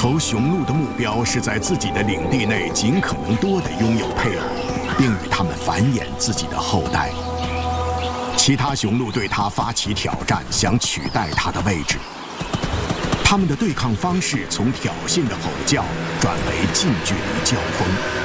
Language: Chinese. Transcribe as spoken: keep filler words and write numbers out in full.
头雄鹿的目标是在自己的领地内尽可能多地拥有配偶，并与它们繁衍自己的后代。其他雄鹿对它发起挑战，想取代它的位置。它们的对抗方式从挑衅的吼叫转为近距离交锋。